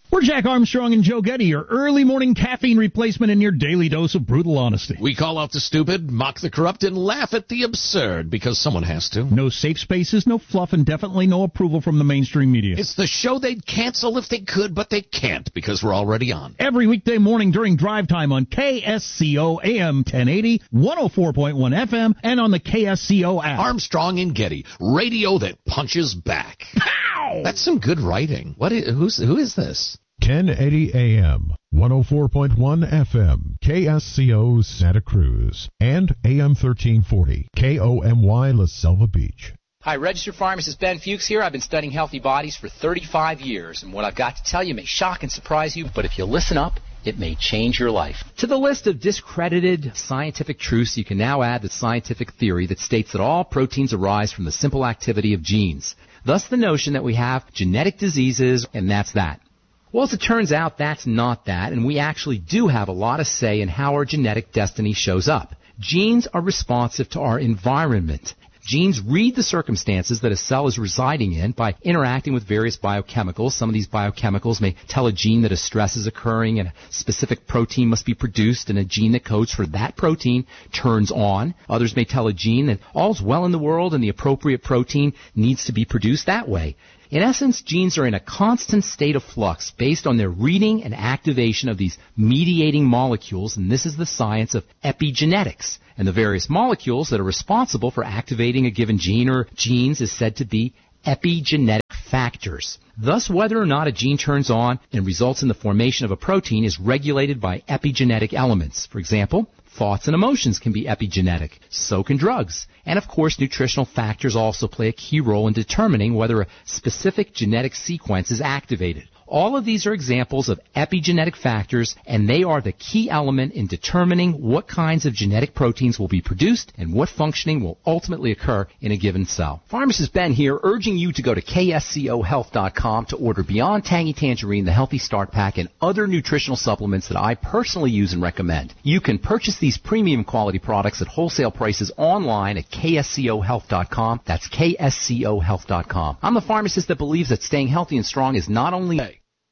We're Jack Armstrong and Joe Getty, your early morning caffeine replacement and your daily dose of brutal honesty. We call out the stupid, mock the corrupt, and laugh at the absurd, because someone has to. No safe spaces, no fluff, and definitely no approval from the mainstream media. It's the show they'd cancel if they could, but they can't, because we're already on. Every weekday morning during drive time on KSCO AM 1080, 104.1 FM, and on the KSCO app. Armstrong and Getty, radio that punches back. Pow! That's some good writing. Who is this? 1080 AM, 104.1 FM, KSCO Santa Cruz, and AM 1340, KOMY La Selva Beach. Hi, registered pharmacist Ben Fuchs here. I've been studying healthy bodies for 35 years, and what I've got to tell you may shock and surprise you, but if you listen up, it may change your life. To the list of discredited scientific truths, you can now add the scientific theory that states that all proteins arise from the simple activity of genes. Thus the notion that we have genetic diseases, and that's that. Well, as it turns out, that's not that, and we actually do have a lot of say in how our genetic destiny shows up. Genes are responsive to our environment. Genes read the circumstances that a cell is residing in by interacting with various biochemicals. Some of these biochemicals may tell a gene that a stress is occurring and a specific protein must be produced, and a gene that codes for that protein turns on. Others may tell a gene that all's well in the world and the appropriate protein needs to be produced that way. In essence, genes are in a constant state of flux based on their reading and activation of these mediating molecules, and this is the science of epigenetics. And the various molecules that are responsible for activating a given gene or genes is said to be epigenetic factors. Thus, whether or not a gene turns on and results in the formation of a protein is regulated by epigenetic elements. For example, thoughts and emotions can be epigenetic. So can drugs. And of course, nutritional factors also play a key role in determining whether a specific genetic sequence is activated. All of these are examples of epigenetic factors, and they are the key element in determining what kinds of genetic proteins will be produced and what functioning will ultimately occur in a given cell. Pharmacist Ben here, urging you to go to KSCOHealth.com to order Beyond Tangy Tangerine, the Healthy Start Pack, and other nutritional supplements that I personally use and recommend. You can purchase these premium quality products at wholesale prices online at KSCOHealth.com. That's KSCOHealth.com. I'm the pharmacist that believes that staying healthy and strong is not only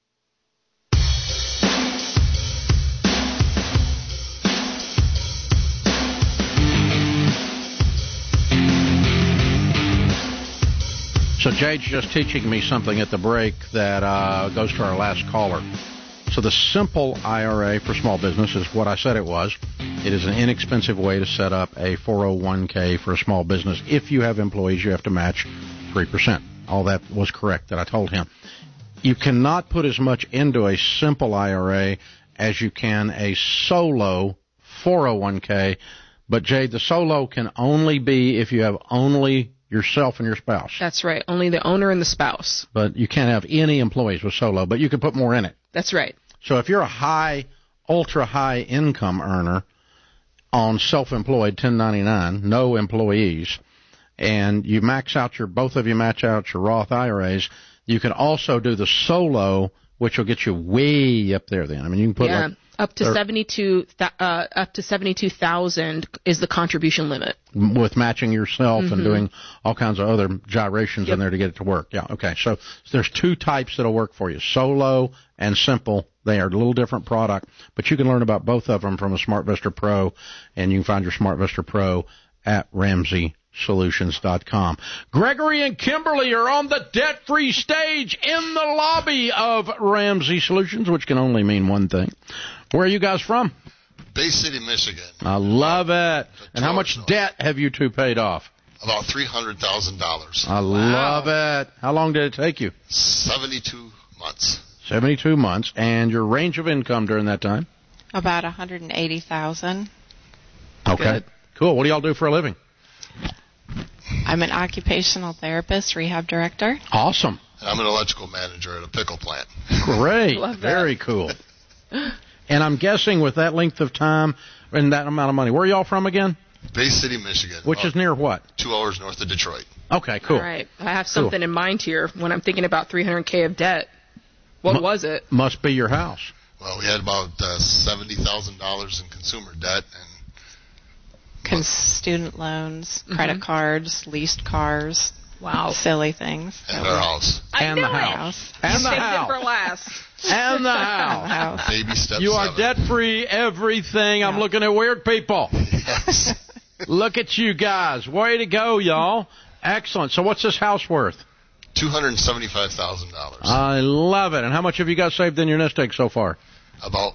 So Jade's just teaching me something at the break that goes to our last caller. So the simple IRA for small business is what I said it was. It is an inexpensive way to set up a 401k for a small business. If you have employees, you have to match 3%. All that was correct that I told him. You cannot put as much into a simple IRA as you can a solo 401k. But, Jade, the solo can only be if you have only yourself and your spouse. That's right. Only the owner and the spouse. But you can't have any employees with solo, but you can put more in it. That's right. So if you're a ultra-high income earner on self-employed 1099, no employees, and you both of you match out your Roth IRAs, you can also do the solo, which will get you way up there then. I mean, you can put up to 72,000 is the contribution limit. With matching yourself and doing all kinds of other gyrations in there to get it to work. Yeah, okay. So there's two types that'll work for you, solo and simple. They are a little different product, but you can learn about both of them from a SmartVestor Pro, and you can find your SmartVestor Pro at RamseySolutions.com. Gregory and Kimberly are on the debt-free stage in the lobby of Ramsey Solutions, which can only mean one thing. Where are you guys from? Bay City, Michigan. I love it. And how much debt have you two paid off? About $300,000. I love it. How long did it take you? 72 months. 72 months. And your range of income during that time? About $180,000. Okay. Good. Cool. What do y'all do for a living? I'm an occupational therapist, rehab director. Awesome. And I'm an electrical manager at a pickle plant. Great. Very cool. And I'm guessing with that length of time and that amount of money, where are y'all from again? Bay City, Michigan. Which is near what? 2 hours north of Detroit. Okay, cool. All right. I have something in mind here when I'm thinking about $300K of debt. What was it? Must be your house. Well, we had about $70,000 in consumer debt and student loans, credit cards, leased cars. Wow. silly things. And our house. And the house. And the Saved it house. for last. And the house. Baby step You 7. are debt-free, everything. I'm looking at weird people. Yes. Look at you guys. Way to go, y'all. Excellent. So what's this house worth? $275,000. I love it. And how much have you got saved in your nest egg so far? About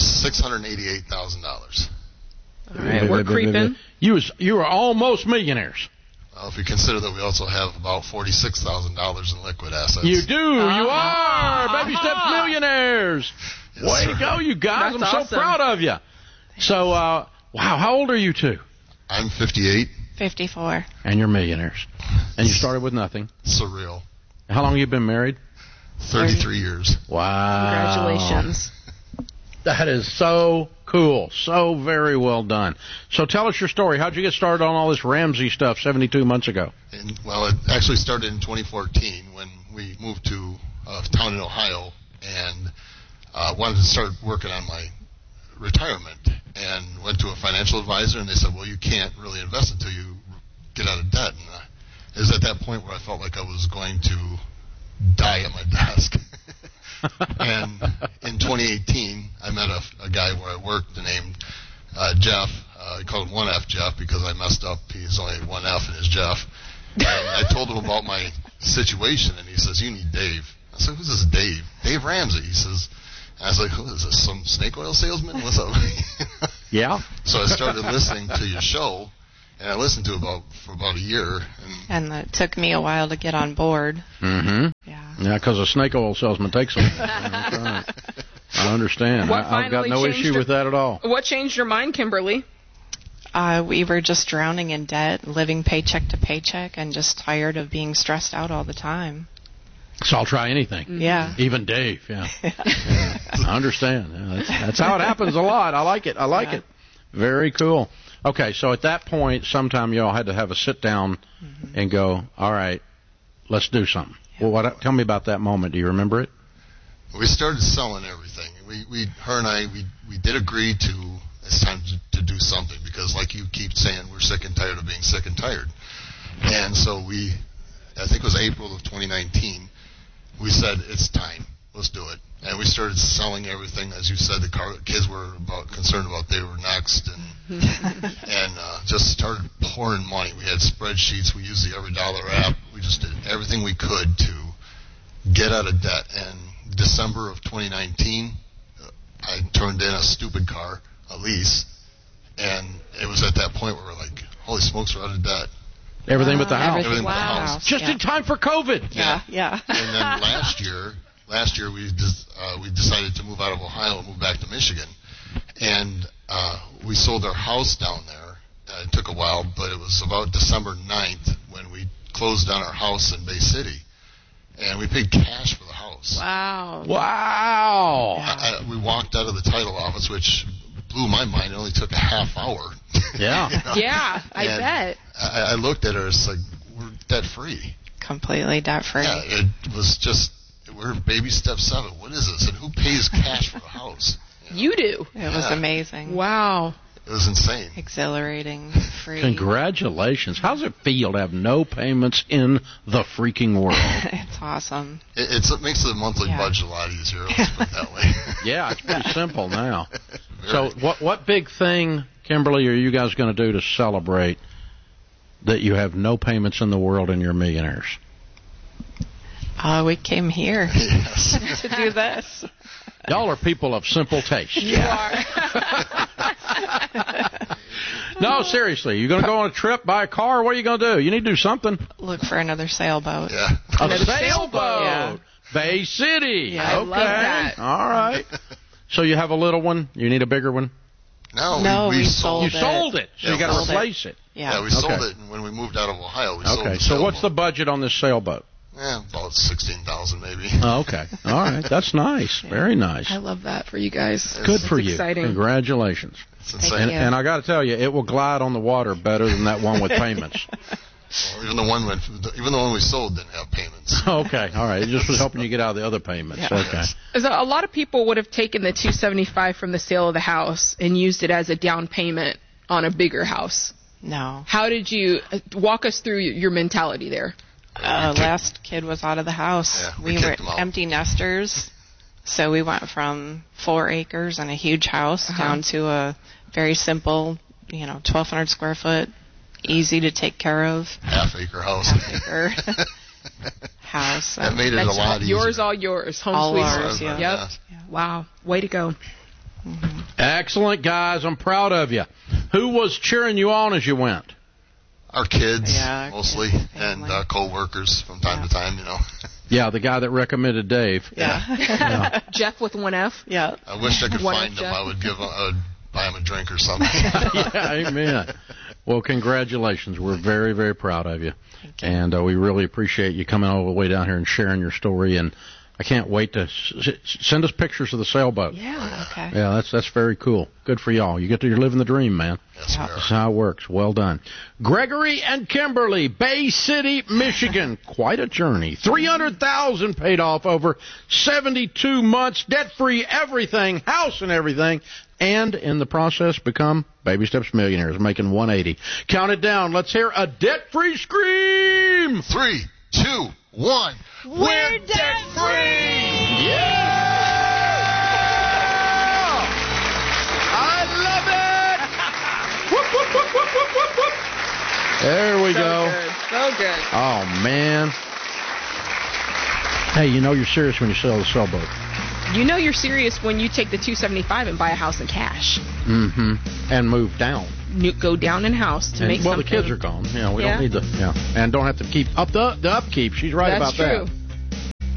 $688,000. All right, we're creeping. You are almost millionaires. Well, if you consider that we also have about $46,000 in liquid assets. You do. You are. Baby steps millionaires. Yes, Way sir. to go, you guys. That's I'm awesome. so proud of you. So, wow, how old are you two? I'm 58. 54. And you're millionaires. And you started with nothing. Surreal. How long have you been married? 33 years. Wow. Congratulations. That is so cool. So very well done. So tell us your story. How'd you get started on all this Ramsey stuff 72 months ago? Well, it actually started in 2014 when we moved to a town in Ohio and wanted to start working on my retirement, and went to a financial advisor, and they said, well, you can't really invest until you get out of debt. And it was at that point where I felt like I was going to die at my desk. And in 2018, I met a guy where I worked named Jeff. I called him 1F Jeff because I messed up. He's only 1F and his Jeff. And I told him about my situation, and he says, you need Dave. I said, who's this Dave? Dave Ramsey. He says, and I was like, who is this, some snake oil salesman? What's up? Yeah. So I started listening to your show, and I listened to it for about a year. And it took me a while to get on board. Mm-hmm. Yeah. Yeah, because a snake oil salesman takes them. That's right. I understand. What I've got finally no changed issue with that at all. What changed your mind, Kimberly? We were just drowning in debt, living paycheck to paycheck, and just tired of being stressed out all the time. So I'll try anything. Yeah. Even Dave, yeah. Yeah. I understand. Yeah, that's how it happens a lot. I like it. It. Very cool. Okay, so at that point, sometime y'all had to have a sit down and go, all right, let's do something. Well, tell me about that moment. Do you remember it? We started selling everything. Her and I did agree to, it's time to do something, because like you keep saying, we're sick and tired of being sick and tired. And so I think it was April of 2019, we said, it's time. Let's do it. And we started selling everything. As you said, the kids were concerned about they were next, and just started pouring money. We had spreadsheets. We used the Every Dollar app. We just did everything we could to get out of debt. And December of 2019, I turned in a stupid car, a lease, and it was at that point where we're like, holy smokes, we're out of debt. Everything but the house. Everything but the house. Just in time for COVID. Yeah. And then last year we decided to move out of Ohio and move back to Michigan, and we sold our house down there. It took a while, but it was about December 9th when we closed on our house in Bay City, and we paid cash for the house. Wow. Wow. We walked out of the title office, which blew my mind. It only took a half hour. Yeah. You know? Yeah, I bet. I looked at her. It's like, we're debt free. Completely debt free. Yeah, it was just, we're baby step 7. What is this? And who pays cash for a house? You do. It was amazing. Wow. It was insane. Exhilarating, free. Congratulations. How's it feel to have no payments in the freaking world? It's awesome. It makes the monthly budget a lot easier. Let's put it that way. Yeah, it's pretty simple now. So what big thing, Kimberly, are you guys going to do to celebrate that you have no payments in the world and you're millionaires? We came here to do this. Y'all are people of simple taste. You are. No, seriously. You're going to go on a trip, buy a car? What are you going to do? You need to do something. Look for another sailboat. Yeah. A sailboat. Yeah. Bay City. Yeah, I okay. love that. All right. So you have a little one. You need a bigger one? No, we sold You sold it. So you got to replace it. Yeah, we sold it, and when we moved out of Ohio, we sold it. Okay, so what's the budget on this sailboat? About $16,000 maybe. Oh, okay. All right. That's nice. Very nice. I love that for you guys. Good for you. Exciting. Congratulations. It's insane. And I got to tell you, it will glide on the water better than that one with payments. Well, even the one we sold didn't have payments. Okay. All right. It just was helping you get out of the other payments. Yeah. Okay. So a lot of people would have taken the $275 from the sale of the house and used it as a down payment on a bigger house. No. How did you walk us through your mentality there? Last kid was out of the house. Yeah, we were kicked them out. empty nesters, so we went from 4 acres and a huge house down to a very simple, 1,200 square foot, easy to take care of half-acre house. Half-acre house. That made it a lot easier. Yours, all yours. Home All sweet ours, home. yeah. Yep. Wow. Way to go. Mm-hmm. Excellent, guys. I'm proud of you. Who was cheering you on as you went? Our kids, Yeah, mostly, kids, and family. co-workers from time to time, Yeah, the guy that recommended Dave. Yeah. Jeff with 1F. Yeah. I wish I could One find of him. Jeff. I would buy him a drink or something. Yeah, amen. Well, congratulations. We're very, very proud of you. And we really appreciate you coming all the way down here and sharing your story. And I can't wait to send us pictures of the sailboat. Yeah. Okay. Yeah, that's very cool. Good for y'all. You're living the dream, man. Yes, we are. That's how it works. Well done. Gregory and Kimberly, Bay City, Michigan. Quite a journey. $300,000 paid off over 72 months, debt-free, everything, house and everything, and in the process become Baby Steps millionaires, making 180. Count it down. Let's hear a debt-free scream. 3, 2, 1. We're debt-free! Yeah! I love it! Whoop, whoop, whoop, whoop, whoop, whoop, whoop. There we go. Good. So good. Oh, man. Hey, you're serious when you sell the sailboat. You know you're serious when you take the $275 and buy a house in cash. Mm-hmm. And move down. Go down in house to make well, something. the kids are gone. We Yeah. don't need and don't have to keep up the upkeep. She's right That's about true. that.